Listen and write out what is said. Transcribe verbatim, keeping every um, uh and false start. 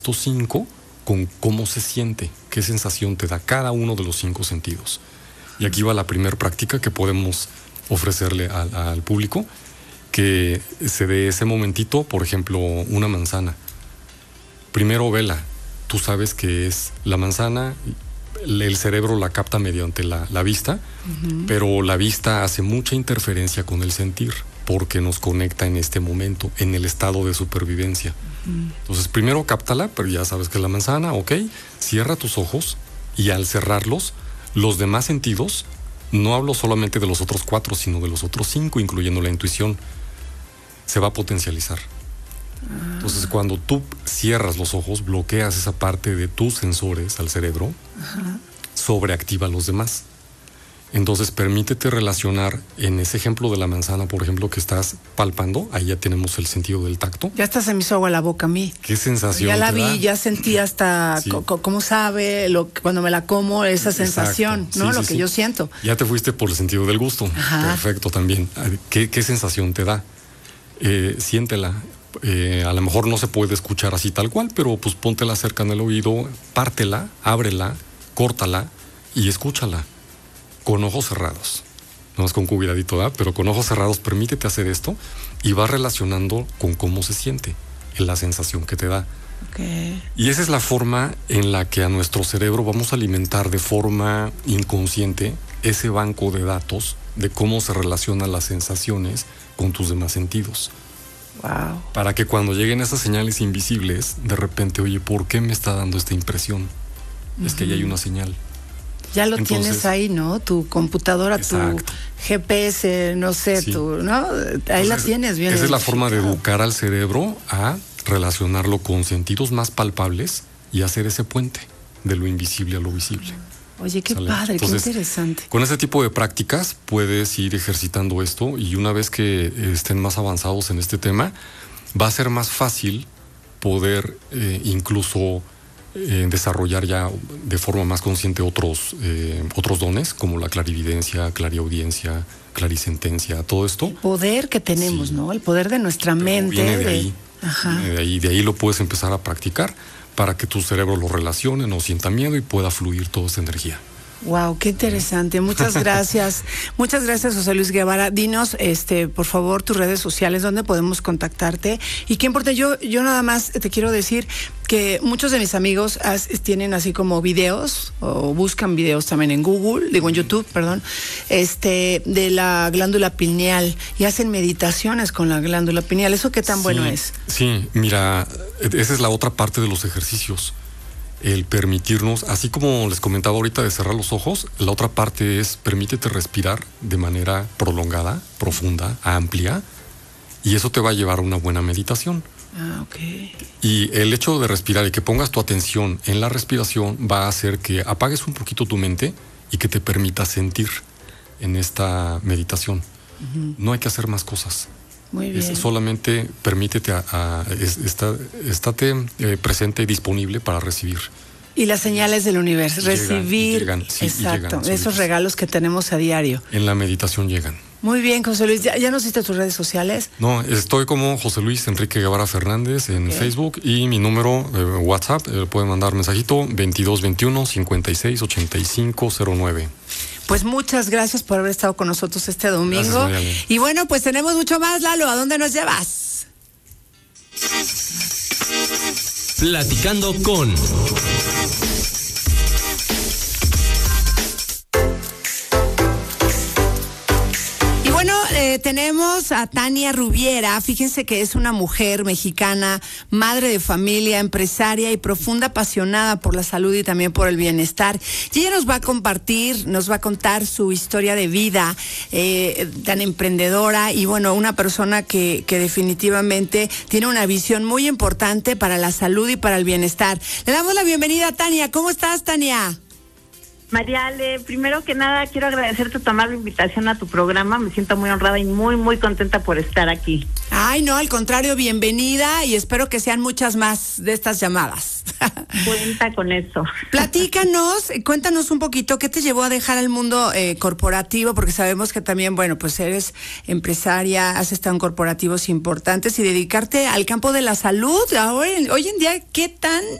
estos cinco con cómo se siente, qué sensación te da cada uno de los cinco sentidos. Y aquí va la primera práctica que podemos ofrecerle al, al público, que se dé ese momentito, por ejemplo, una manzana. Primero vela, tú sabes que es la manzana, el cerebro la capta mediante la, la vista, uh-huh. pero la vista hace mucha interferencia con el sentir, porque nos conecta en este momento, en el estado de supervivencia. Uh-huh. Entonces, primero cáptala, pero ya sabes que es la manzana, ok, cierra tus ojos y al cerrarlos, los demás sentidos, no hablo solamente de los otros cuatro, sino de los otros cinco, incluyendo la intuición, se va a potencializar. Uh-huh. Entonces, cuando tú cierras los ojos, bloqueas esa parte de tus sensores al cerebro, uh-huh. sobreactiva a los demás. Entonces, permítete relacionar en ese ejemplo de la manzana, por ejemplo, que estás palpando, ahí ya tenemos el sentido del tacto. Ya hasta se me hizo agua la boca a mí. ¿Qué sensación? Ya la vi, da? ya sentí hasta, sí. co- cómo sabe, lo, cuando me la como, esa sensación, Exacto. ¿no? Sí, lo sí, que sí. yo siento. Ya te fuiste por el sentido del gusto. Ajá. Perfecto, también. ¿Qué, qué sensación te da? Eh, siéntela. Eh, a lo mejor no se puede escuchar así tal cual, pero pues póntela cerca en el oído, pártela, ábrela, córtala y escúchala. Con ojos cerrados, no es con cuidadito, ¿verdad? Pero con ojos cerrados permítete hacer esto y vas relacionando con cómo se siente, en la sensación que te da. Okay. Y esa es la forma en la que a nuestro cerebro vamos a alimentar de forma inconsciente ese banco de datos de cómo se relacionan las sensaciones con tus demás sentidos. Wow. Para que cuando lleguen esas señales invisibles, de repente, oye, ¿por qué me está dando esta impresión? Uh-huh. Es que ahí hay una señal. Ya lo Entonces, tienes ahí, ¿no? Tu computadora, exacto. tu G P S, no sé, sí. tu, ¿no? Ahí Entonces, la tienes bien. Esa es la forma de educar al cerebro a relacionarlo con sentidos más palpables y hacer ese puente de lo invisible a lo visible. Oye, qué ¿Sale? padre, Entonces, qué interesante. Con ese tipo de prácticas puedes ir ejercitando esto y una vez que estén más avanzados en este tema, va a ser más fácil poder eh, incluso Eh, desarrollar ya de forma más consciente otros eh, otros dones como la clarividencia, clariaudiencia, clarisentencia, todo esto. El poder que tenemos, sí. ¿no? El poder de nuestra Pero mente. Viene de, de... ahí. Ajá. Viene de ahí. De ahí lo puedes empezar a practicar para que tu cerebro lo relacione, no sienta miedo y pueda fluir toda esa energía. Wow, qué interesante. Muchas gracias. Muchas gracias, José Luis Guevara. Dinos, este, por favor, tus redes sociales, dónde podemos contactarte. Y qué importa, yo, yo nada más te quiero decir que muchos de mis amigos as, tienen así como videos, o buscan videos también en Google, digo en YouTube, perdón, este, de la glándula pineal y hacen meditaciones con la glándula pineal. ¿Eso qué tan sí, bueno es? Sí, mira, esa es la otra parte de los ejercicios. El permitirnos, así como les comentaba ahorita de cerrar los ojos, la otra parte es permítete respirar de manera prolongada, profunda, amplia, y eso te va a llevar a una buena meditación. Ah, ok. Y el hecho de respirar y que pongas tu atención en la respiración va a hacer que apagues un poquito tu mente y que te permita sentir en esta meditación. Uh-huh. No hay que hacer más cosas. Muy bien. Es solamente permítete, a, a, es, está, estate eh, presente y disponible para recibir. Y las señales del universo, y recibir, llegan, y llegan, sí, exacto, y llegan, esos regalos que tenemos a diario. En la meditación llegan. Muy bien, José Luis, ¿ya, ya nos diste tus redes sociales? No, estoy como José Luis Enrique Guevara Fernández en okay. Facebook y mi número eh, WhatsApp, eh, pueden mandar mensajito veintidós veintiuno cincuenta y seis ochenta y cinco cero nueve. Pues muchas gracias por haber estado con nosotros este domingo. Gracias, y bueno, pues tenemos mucho más, Lalo. ¿A dónde nos llevas? Platicando con... Bueno, eh, tenemos a Tania Rubiera. Fíjense que es una mujer mexicana, madre de familia, empresaria y profunda apasionada por la salud y también por el bienestar. Y ella nos va a compartir, nos va a contar su historia de vida eh, tan emprendedora y bueno, una persona que, que definitivamente tiene una visión muy importante para la salud y para el bienestar. Le damos la bienvenida a Tania. ¿Cómo estás, Tania? Mariale, primero que nada quiero agradecerte tomar la invitación a tu programa, me siento muy honrada y muy muy contenta por estar aquí. Ay, no, al contrario, bienvenida y espero que sean muchas más de estas llamadas. Cuenta con eso. Platícanos, cuéntanos un poquito qué te llevó a dejar el mundo eh, corporativo, porque sabemos que también, bueno, pues eres empresaria, has estado en corporativos importantes y dedicarte al campo de la salud. Hoy, hoy en día, ¿qué tan